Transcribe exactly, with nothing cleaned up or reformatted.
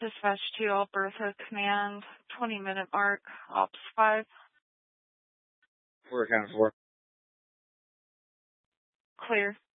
Dispatch to Albertha Command, twenty minute mark, Ops five. We're accounted for. Clear.